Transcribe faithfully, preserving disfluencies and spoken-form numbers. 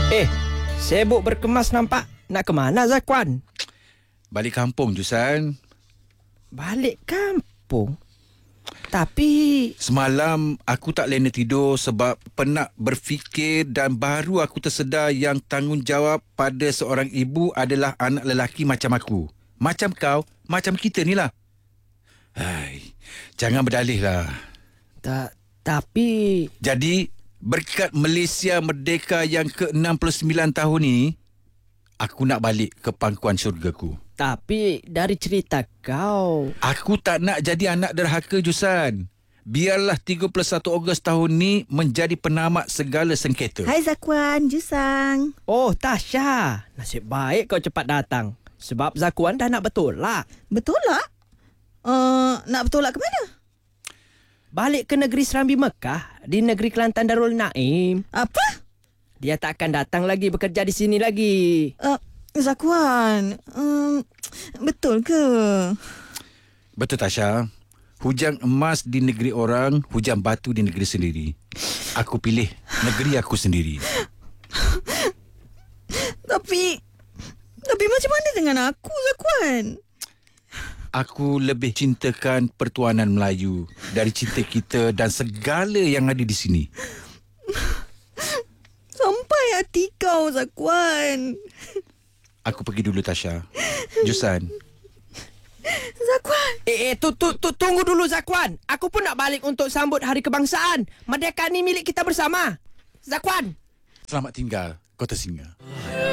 Eh, sibuk berkemas nampak. Nak ke mana, Zakwan? Balik kampung, Jusan. Balik kampung? Tapi... Semalam aku tak lena tidur sebab penat berfikir dan baru aku tersedar yang tanggungjawab pada seorang ibu adalah anak lelaki macam aku. Macam kau, macam kita ni lah. Hai, jangan berdalih lah. Tak, tapi... Jadi, berkat Malaysia merdeka yang ke enam puluh sembilan tahun ni, aku nak balik ke pangkuan syurgaku. Tapi dari cerita kau... Aku tak nak jadi anak derhaka, Jusan. Biarlah tiga puluh satu Ogos tahun ni menjadi penamat segala sengketa. Hai Zakwan, Jusang. Oh, Tasha. Nasib baik kau cepat datang. Sebab Zakwan dah nak bertolak. Bertolak? Uh, nak bertolak ke mana? Balik ke negeri Serambi Mekah, di negeri Kelantan Darul Naim. Apa? Dia tak akan datang lagi bekerja di sini lagi. Uh, Zakwan, um, betul ke? Betul, Tasha. Hujan emas di negeri orang, hujan batu di negeri sendiri. Aku pilih negeri aku sendiri. Tapi, tapi macam mana dengan aku, Zakwan? Aku lebih cintakan pertuanan Melayu dari cinta kita dan segala yang ada di sini. Sampai hati kau, Zakwan. Aku pergi dulu, Tasha. Jusan. Zakwan. Eh, eh tu, tu, tu, tunggu dulu, Zakwan. Aku pun nak balik untuk sambut Hari Kebangsaan. Merdeka ni milik kita bersama. Zakwan. Selamat tinggal, Kota Singa.